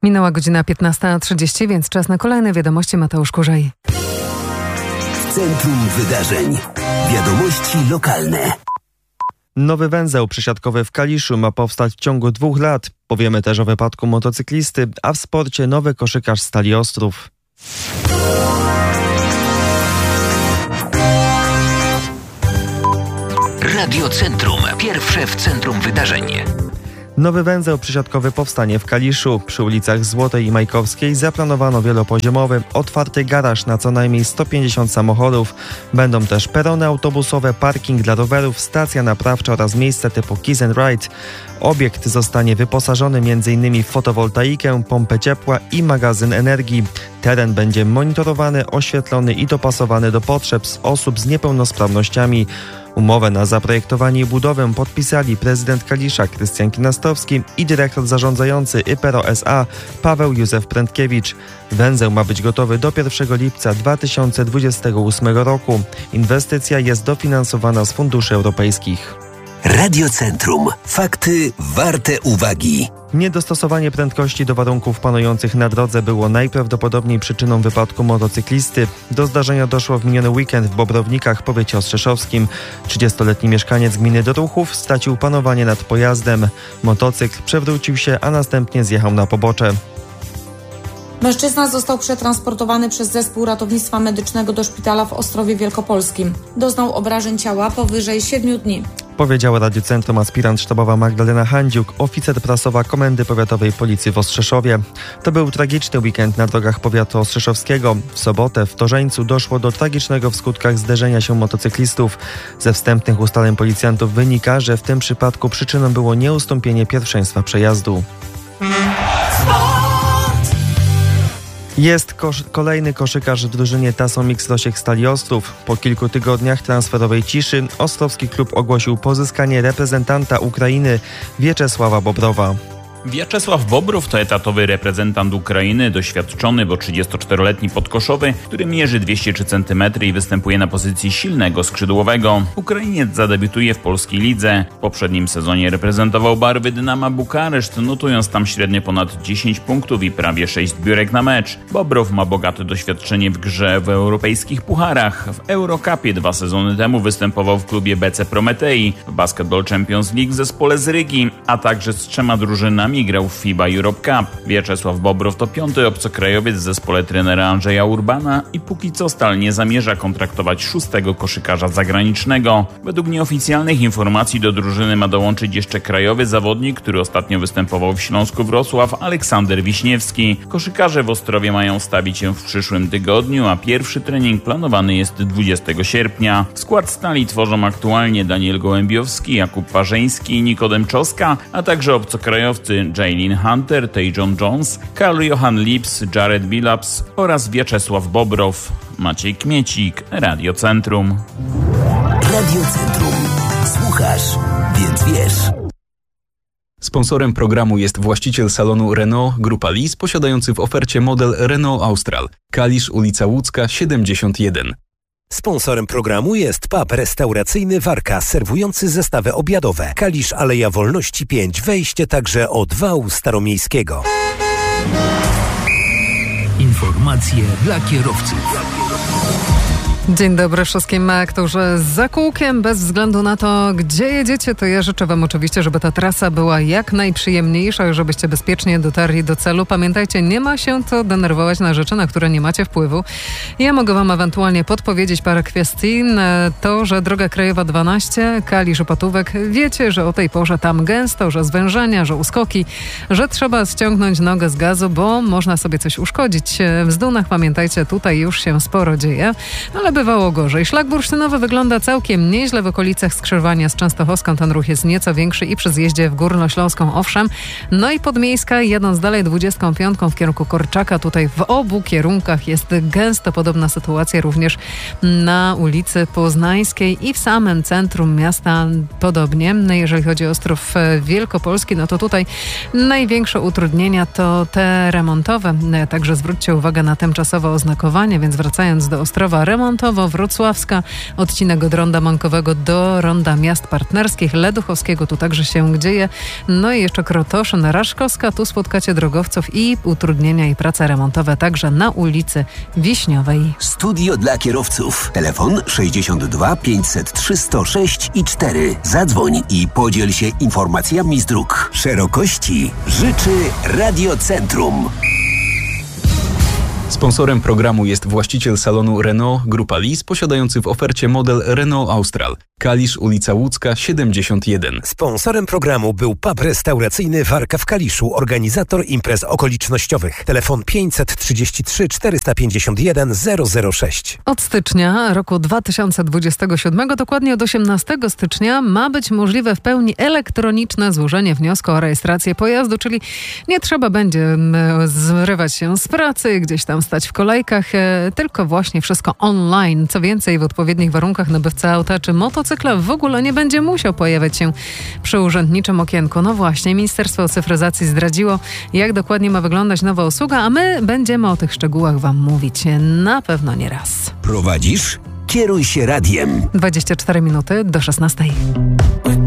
Minęła godzina 15:30, więc czas na kolejne wiadomości. Mateusz Kurzaj. W centrum wydarzeń. Wiadomości lokalne. Nowy węzeł przesiadkowy w Kaliszu ma powstać w ciągu 2 lat. Powiemy też o wypadku motocyklisty, a w sporcie nowy koszykarz Stali Ostrów. Radio Centrum. Pierwsze w centrum wydarzeń. Nowy węzeł przesiadkowy powstanie w Kaliszu. Przy ulicach Złotej i Majkowskiej zaplanowano wielopoziomowy, otwarty garaż na co najmniej 150 samochodów. Będą też perony autobusowe, parking dla rowerów, stacja naprawcza oraz miejsce typu Kiss and Ride. Obiekt zostanie wyposażony m.in. w fotowoltaikę, pompę ciepła i magazyn energii. Teren będzie monitorowany, oświetlony i dopasowany do potrzeb osób z niepełnosprawnościami. Umowę na zaprojektowanie i budowę podpisali prezydent Kalisza Krystian Kinastowski i dyrektor zarządzający Ypero S.A. Paweł Józef Prędkiewicz. Węzeł ma być gotowy do 1 lipca 2028 roku. Inwestycja jest dofinansowana z funduszy europejskich. Radio Centrum. Fakty warte uwagi. Niedostosowanie prędkości do warunków panujących na drodze było najprawdopodobniej przyczyną wypadku motocyklisty. Do zdarzenia doszło w miniony weekend w Bobrownikach w powiecie ostrzeszowskim. 30-letni mieszkaniec gminy Doruchów stracił panowanie nad pojazdem. Motocykl przewrócił się, a następnie zjechał na pobocze. Mężczyzna został przetransportowany przez zespół ratownictwa medycznego do szpitala w Ostrowie Wielkopolskim. Doznał obrażeń ciała powyżej 7 dni. Powiedziała Radiu Centrum aspirant sztabowa Magdalena Handziuk, oficer prasowa Komendy Powiatowej Policji w Ostrzeszowie. To był tragiczny weekend na drogach powiatu ostrzeszowskiego. W sobotę w Torzeńcu doszło do tragicznego w skutkach zderzenia się motocyklistów. Ze wstępnych ustaleń policjantów wynika, że w tym przypadku przyczyną było nieustąpienie pierwszeństwa przejazdu. Jest kolejny koszykarz w drużynie Taso Mix Losiek Stali Ostrów. Po kilku tygodniach transferowej ciszy ostrowski klub ogłosił pozyskanie reprezentanta Ukrainy Wieczesława Bobrowa. Wiaczesław Bobrów to etatowy reprezentant Ukrainy, doświadczony, bo 34-letni podkoszowy, który mierzy 203 cm i występuje na pozycji silnego skrzydłowego. Ukrainiec zadebiutuje w polskiej lidze. W poprzednim sezonie reprezentował barwy Dynama Bukareszt, notując tam średnio ponad 10 punktów i prawie 6 zbiórek na mecz. Bobrow ma bogate doświadczenie w grze w europejskich pucharach. W Eurocupie 2 sezony temu występował w klubie BC Prometei, w Basketball Champions League w zespole z Rygi, a także z 3 drużynami grał w FIBA Europe Cup. Wiaczesław Bobrow to 5. obcokrajowiec w zespole trenera Andrzeja Urbana i póki co Stal nie zamierza kontraktować 6. koszykarza zagranicznego. Według nieoficjalnych informacji do drużyny ma dołączyć jeszcze krajowy zawodnik, który ostatnio występował w Śląsku Wrocław, Aleksander Wiśniewski. Koszykarze w Ostrowie mają stawić się w przyszłym tygodniu, a pierwszy trening planowany jest 20 sierpnia. Skład Stali tworzą aktualnie Daniel Gołębiowski, Jakub Parzeński i Nikodem Czoska, a także obcokrajowcy Jaylin Hunter, Tejon Jones, Karl Johan Lips, Jared Billups oraz Wiaczesław Bobrow. Maciej Kmiecik, Radio Centrum. Radio Centrum. Słuchasz, więc wiesz. Sponsorem programu jest właściciel salonu Renault Grupa Lis, posiadający w ofercie model Renault Austral. Kalisz, ulica Łódzka, 71. Sponsorem programu jest pub restauracyjny Warka, serwujący zestawy obiadowe. Kalisz, Aleja Wolności 5, wejście także od wału staromiejskiego. Informacje dla kierowców. Dzień dobry wszystkim, którzy za kółkiem, bez względu na to, gdzie jedziecie, to ja życzę wam oczywiście, żeby ta trasa była jak najprzyjemniejsza i żebyście bezpiecznie dotarli do celu. Pamiętajcie, nie ma się to denerwować na rzeczy, na które nie macie wpływu. Ja mogę wam ewentualnie podpowiedzieć parę kwestii. To, że droga krajowa 12, Kalisz-Opatówek, wiecie, że o tej porze tam gęsto, że zwężenia, że uskoki, że trzeba ściągnąć nogę z gazu, bo można sobie coś uszkodzić. W Zdunach, pamiętajcie, tutaj już się sporo dzieje, ale bywało gorzej. Szlak bursztynowy wygląda całkiem nieźle w okolicach skrzyżowania z Częstochowską. Ten ruch jest nieco większy i przy zjeździe w Górnośląską, owszem. No i Podmiejska, jadąc dalej 25 w kierunku Korczaka, tutaj w obu kierunkach jest gęsto. Podobna sytuacja również na ulicy Poznańskiej i w samym centrum miasta podobnie. Jeżeli chodzi o Ostrów Wielkopolski, no to tutaj największe utrudnienia to te remontowe. Także zwróćcie uwagę na tymczasowe oznakowanie, więc wracając do Ostrowa, remontowe Bełchatowo-Wrocławska, odcinek od ronda Mankowego do ronda Miast Partnerskich, Leduchowskiego, tu także się dzieje. No i jeszcze Krotoszyn, Raszkowska, tu spotkacie drogowców i utrudnienia i prace remontowe także na ulicy Wiśniowej. Studio dla kierowców. Telefon 62 503 106 i 4. Zadzwoń i podziel się informacjami z dróg. Szerokości życzy Radiocentrum. Sponsorem programu jest właściciel salonu Renault Grupa Lis, posiadający w ofercie model Renault Austral. Kalisz, ulica Łódzka, 71. Sponsorem programu był pub restauracyjny Warka w Kaliszu, organizator imprez okolicznościowych. Telefon 533 451 006. Od stycznia roku 2027, dokładnie od 18 stycznia, ma być możliwe w pełni elektroniczne złożenie wniosku o rejestrację pojazdu, czyli nie trzeba będzie zrywać się z pracy, gdzieś tam stać w kolejkach, tylko właśnie wszystko online. Co więcej, w odpowiednich warunkach nabywca auta czy motocykla w ogóle nie będzie musiał pojawiać się przy urzędniczym okienku. No właśnie, Ministerstwo Cyfryzacji zdradziło, jak dokładnie ma wyglądać nowa usługa, a my będziemy o tych szczegółach Wam mówić na pewno nie raz. Prowadzisz? Kieruj się radiem. 24 minuty do 16.